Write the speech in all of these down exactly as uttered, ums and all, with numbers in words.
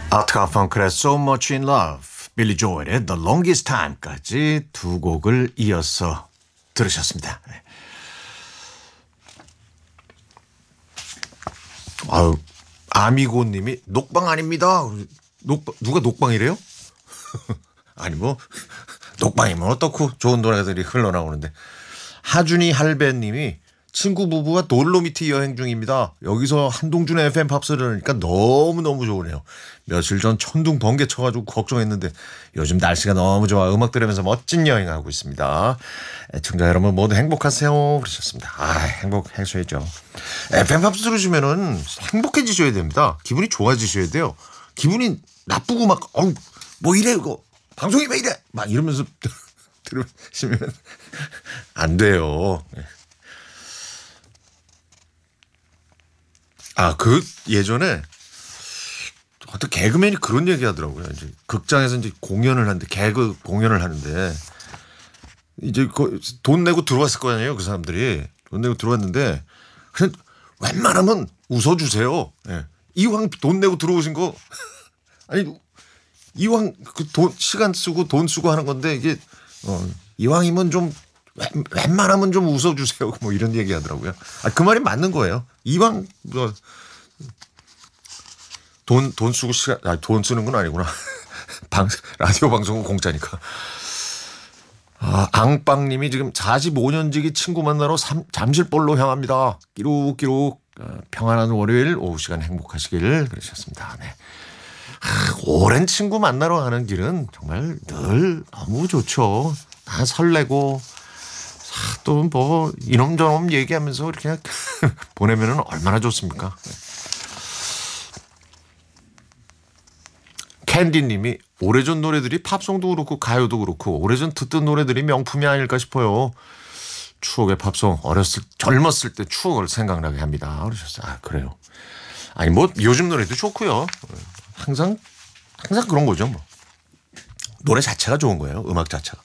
아트 가펑클의 So Much in Love, 빌리 조엘의 The Longest Time까지 두 곡을 이어서 들으셨습니다. 아유, 아미고님이 녹방 아닙니다. 녹방 누가 녹방이래요? 아니 뭐 녹방이면 어떻고 좋은 노래들이 흘러나오는데. 하준이 할배님이 친구 부부가 돌로미티 여행 중입니다. 여기서 한동준의 에프엠 팝스를 하니까 너무너무 좋으네요. 며칠 전 천둥 번개 쳐가지고 걱정했는데 요즘 날씨가 너무 좋아 음악 들으면서 멋진 여행하고 있습니다. 애청자 여러분 모두 행복하세요 그러셨습니다. 아 행복하셔야죠. 에프엠 팝스 들으시면은 행복해지셔야 됩니다. 기분이 좋아지셔야 돼요. 기분이 나쁘고 막 어우 뭐 이래 이거 방송이 왜 이래 막 이러면서 들으시면 안 돼요. 아, 그 예전에 어떤 개그맨이 그런 얘기 하더라고요. 이제 극장에서 이제 공연을 하는데 개그 공연을 하는데 이제 돈 내고 들어왔을 거 아니에요. 그 사람들이 돈 내고 들어왔는데 그냥 웬만하면 웃어주세요. 예. 이왕 돈 내고 들어오신 거 아니 이왕 그 돈 시간 쓰고 돈 쓰고 하는 건데 이게 어, 이왕이면 좀 웬, 웬만하면 좀 웃어주세요. 뭐 이런 얘기 하더라고요. 아, 그 말이 맞는 거예요. 이왕 뭐 돈, 돈 쓰고 시간, 아, 돈 쓰는 건 아니구나. 방, 라디오 방송은 공짜니까. 아, 앙빵님이 지금 사십오 년지기 친구 만나러 삼, 잠실볼로 향합니다. 끼룩끼룩. 어, 평안한 월요일 오후 시간 행복하시길 그러셨습니다. 네. 아, 오랜 친구 만나러 가는 길은 정말 늘 너무 좋죠. 다 설레고 또 뭐 이놈저놈 얘기하면서 이렇게 보내면은 얼마나 좋습니까? 캔디님이 오래전 노래들이 팝송도 그렇고 가요도 그렇고 오래전 듣던 노래들이 명품이 아닐까 싶어요. 추억의 팝송 어렸을 젊었을 때 추억을 생각나게 합니다. 그러셨어요. 아 그래요. 아니 뭐 요즘 노래도 좋고요. 항상 항상 그런 거죠. 뭐 노래 자체가 좋은 거예요. 음악 자체가.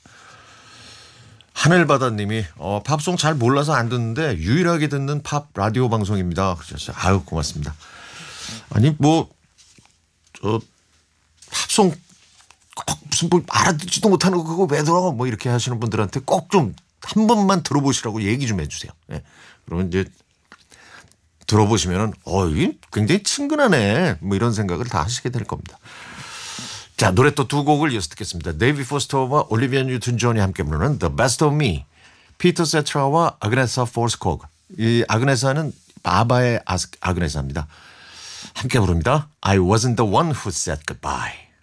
하늘바다님이 어, 팝송 잘 몰라서 안 듣는데 유일하게 듣는 팝 라디오 방송입니다. 그러셨어요. 아유 고맙습니다. 아니 뭐 저 팝송 꼭 무슨 뭐 알아듣지도 못하는 거 그거 왜 들어 뭐 이렇게 하시는 분들한테 꼭 좀 한 번만 들어보시라고 얘기 좀 해주세요. 예. 그러면 이제 들어보시면은 어 이게 굉장히 친근하네 뭐 이런 생각을 다 하시게 될 겁니다. 자 노래 또 두 곡을 이어서 듣겠습니다. 데이비 포스터와 올리비아 뉴튼 존이 함께 부르는 The Best of Me, 피터 세트라와 아그네사 포스코그. 이 아그네사는 바바의 아그네사입니다. 함께 부릅니다. I wasn't the one who said goodbye.